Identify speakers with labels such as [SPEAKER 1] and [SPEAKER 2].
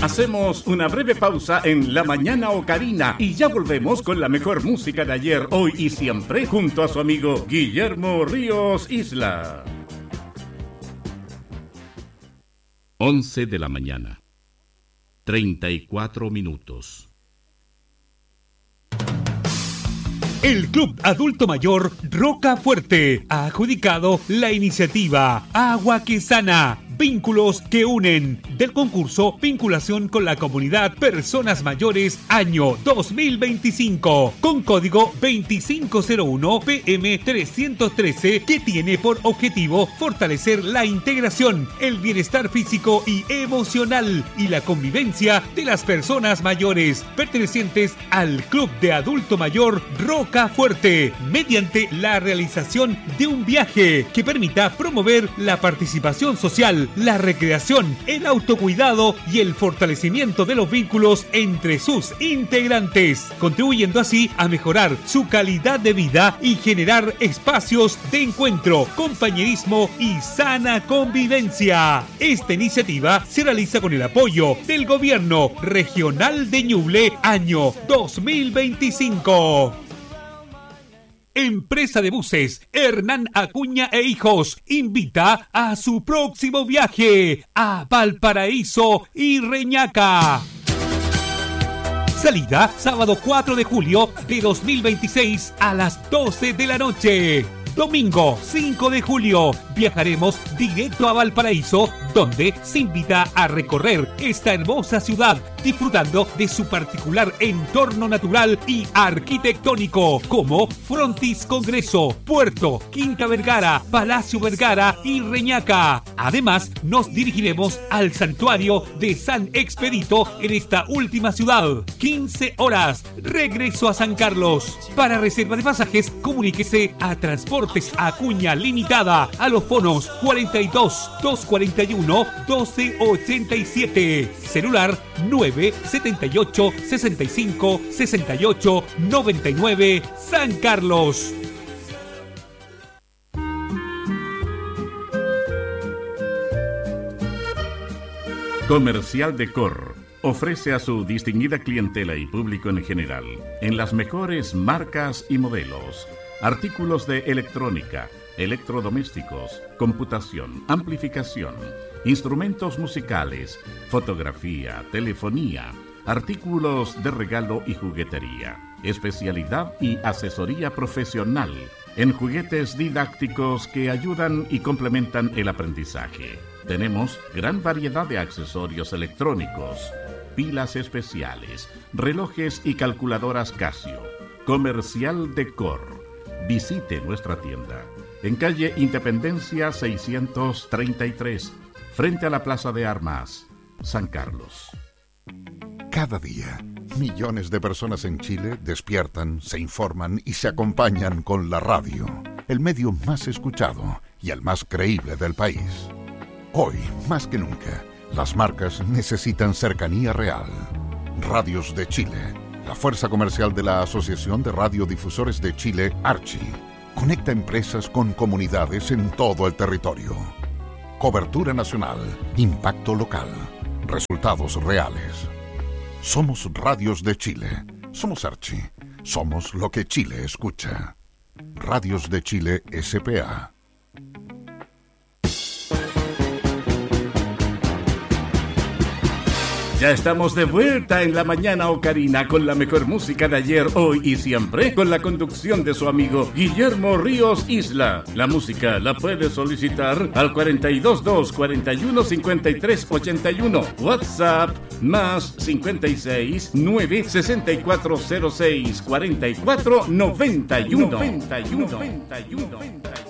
[SPEAKER 1] Hacemos una breve pausa en La Mañana Ocarina y ya volvemos con la mejor música de ayer, hoy y siempre, junto a su amigo Guillermo Ríos Isla. 11 de la mañana, 34 minutos.
[SPEAKER 2] El Club Adulto Mayor Rocafuerte ha adjudicado la iniciativa Agua que Sana, vínculos que unen, del concurso Vinculación con la Comunidad Personas Mayores año 2025, con código 2501 PM313, que tiene por objetivo fortalecer la integración, el bienestar físico y emocional y la convivencia de las personas mayores pertenecientes al Club de Adulto Mayor Rocafuerte, mediante la realización de un viaje que permita promover la participación social, la recreación, el autocuidado y el fortalecimiento de los vínculos entre sus integrantes, contribuyendo así a mejorar su calidad de vida y generar espacios de encuentro, compañerismo y sana convivencia. Esta iniciativa se realiza con el apoyo del Gobierno Regional de Ñuble año 2025. Empresa de buses Hernán Acuña e Hijos invita a su próximo viaje a Valparaíso y Reñaca. Salida sábado 4 de julio de 2026 a las 12 de la noche. Domingo 5 de julio viajaremos directo a Valparaíso, donde se invita a recorrer esta hermosa ciudad, disfrutando de su particular entorno natural y arquitectónico, como Frontis Congreso, Puerto, Quinta Vergara, Palacio Vergara y Reñaca. Además, nos dirigiremos al santuario de San Expedito en esta última ciudad. 15 horas, regreso a San Carlos. Para reserva de pasajes, comuníquese a Transportes Acuña Limitada a los fonos 42 241 1287, celular 978 65 68 99, San Carlos.
[SPEAKER 1] Comercial Decor ofrece a su distinguida clientela y público en general, en las mejores marcas y modelos, artículos de electrónica, electrodomésticos, computación, amplificación, instrumentos musicales, fotografía, telefonía, artículos de regalo y juguetería, especialidad y asesoría profesional en juguetes didácticos que ayudan y complementan el aprendizaje. Tenemos gran variedad de accesorios electrónicos, pilas especiales, relojes y calculadoras Casio. Comercial Decor. Visite nuestra tienda en calle Independencia 633, frente a la Plaza de Armas, San Carlos.
[SPEAKER 3] Cada día, millones de personas en Chile despiertan, se informan y se acompañan con la radio, el medio más escuchado y el más creíble del país. Hoy, más que nunca, las marcas necesitan cercanía real. Radios de Chile, la fuerza comercial de la Asociación de Radiodifusores de Chile, Archi, conecta empresas con comunidades en todo el territorio. Cobertura nacional, impacto local, resultados reales. Somos Radios de Chile, somos Archi, somos lo que Chile escucha. Radios de Chile S.p.A.
[SPEAKER 1] Ya estamos de vuelta en La Mañana Ocarina con la mejor música de ayer, hoy y siempre, con la conducción de su amigo Guillermo Ríos Isla. La música la puede solicitar al 422 41 53 81, WhatsApp más 56 9 6406 44 91.